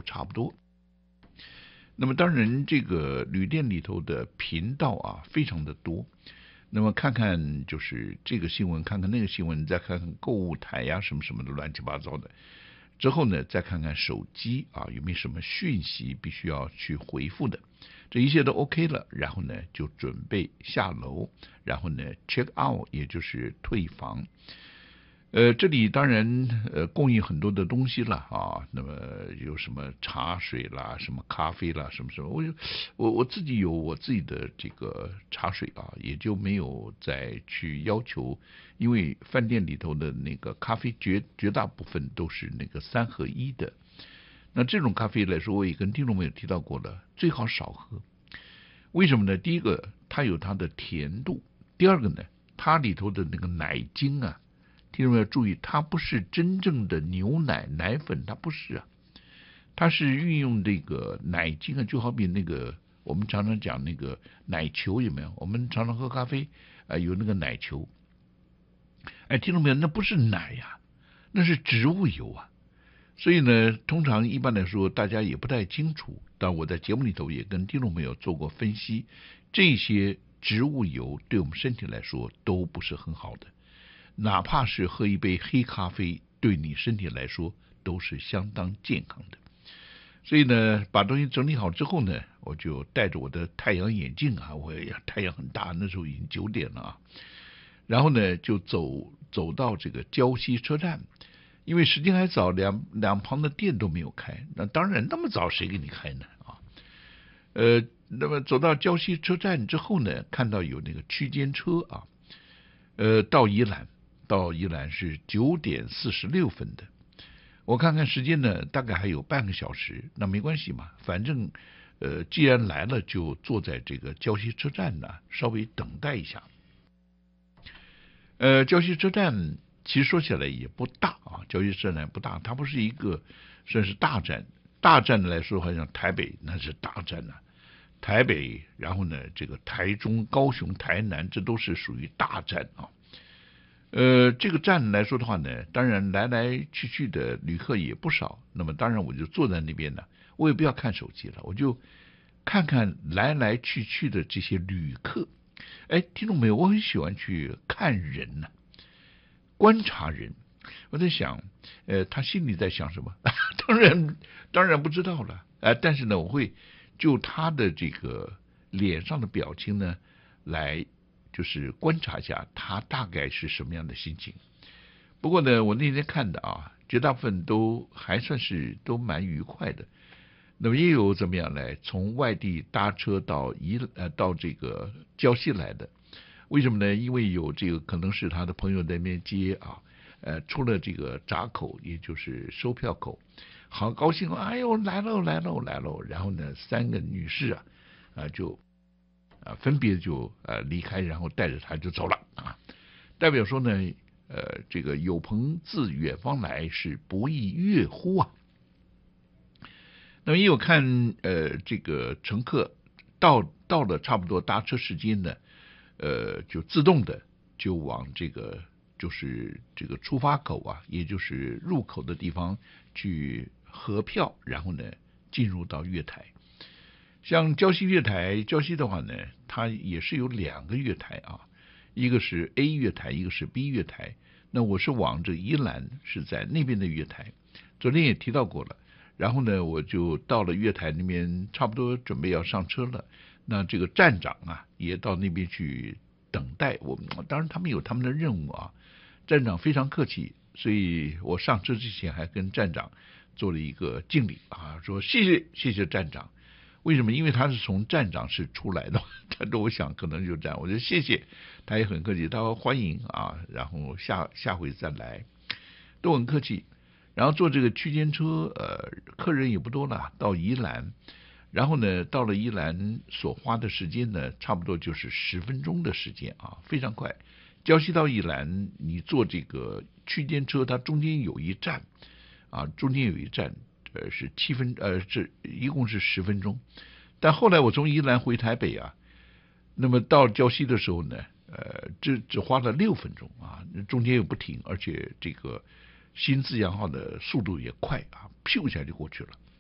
差不多。那么当然，这个旅店里头的频道啊非常的多。那么看看就是这个新闻，看看那个新闻，再看看购物台呀什么什么的乱七八糟的。之后呢，再看看手机啊有没有什么讯息必须要去回复的。这一切都 OK 了，然后呢就准备下楼，然后呢 check out， 也就是退房。这里当然供应很多的东西了啊，那么有什么茶水啦，什么咖啡啦，什么什么，我自己有我自己的这个茶水啊，也就没有再去要求，因为饭店里头的那个咖啡绝大部分都是那个3合1的，那这种咖啡来说，我也跟听众朋友提到过了，最好少喝。为什么呢？第一个，它有它的甜度；第二个呢，它里头的那个奶精啊。听众们要注意，它不是真正的牛奶奶粉，它不是啊，它是运用这个奶精啊，就好比那个我们常常讲那个奶球有没有？我们常常喝咖啡有那个奶球，听众朋友，那不是奶呀，那是植物油啊。所以呢，通常一般来说，大家也不太清楚。但我在节目里头也跟听众朋友做过分析，这些植物油对我们身体来说都不是很好的。哪怕是喝一杯黑咖啡，对你身体来说都是相当健康的。所以呢，把东西整理好之后呢，我就戴着我的太阳眼镜啊，太阳很大，那时候已经9点了啊。然后呢，就走到这个礁溪车站，因为时间还早，两旁的店都没有开。那当然，那么早谁给你开呢啊？那么走到礁溪车站之后呢，看到有那个区间车啊，到宜兰是9点46分的。我看看时间呢，大概还有半个小时，那没关系嘛，反正既然来了，就坐在这个礁溪车站呢，稍微等待一下。礁溪车站其实说起来也不大啊，礁溪车站不大，它不是一个算是大站。大站来说，好像台北那是大站啊，台北，然后呢，这个台中、高雄、台南，这都是属于大站啊。这个站来说的话呢，当然来来去去的旅客也不少。那么当然我就坐在那边呢，我也不要看手机了，我就看看来来去去的这些旅客。听众朋友，我很喜欢去看人呢，观察人。我在想，他心里在想什么？当然不知道了。但是呢，我会就他的这个脸上的表情呢，来就是观察一下他大概是什么样的心情。不过呢，我那天看的啊，绝大部分都还算是都蛮愉快的。那么也有怎么样来从外地搭车到这个礁溪来的。为什么呢？因为有这个可能是他的朋友在那边接啊，出了这个闸口，也就是售票口，好高兴，哎呦来喽。然后呢，3个女士就分别就离开，然后带着他就走了啊，代表说呢，这个有朋自远方来，是不亦乐乎啊。那么也有看这个乘客到了差不多搭车时间呢，就自动的就往这个就是这个出发口啊，也就是入口的地方去核票，然后呢进入到月台。像礁溪月台，礁溪的话呢，它也是有2个月台啊，一个是 A 月台，一个是 B 月台。那我是往这宜兰是在那边的月台，昨天也提到过了。然后呢，我就到了月台那边，差不多准备要上车了。那这个站长啊，也到那边去等待我们。当然，他们有他们的任务啊。站长非常客气，所以我上车之前还跟站长做了一个敬礼啊，说谢谢站长。为什么？因为他是从站长室出来的，他说我想可能就这样，我就谢谢，他也很客气，他说欢迎啊，然后下回再来，都很客气。然后坐这个区间车，客人也不多了，到宜兰，然后呢，到了宜兰所花的时间呢，差不多就是10分钟的时间啊，非常快。礁溪到宜兰，你坐这个区间车，它中间有一站啊，是7分，这一共是10分钟。但后来我从宜兰回台北啊，那么到礁溪的时候呢，只花了6分钟啊，中间又不停，而且这个新自强号的速度也快啊，咻一下就过去了。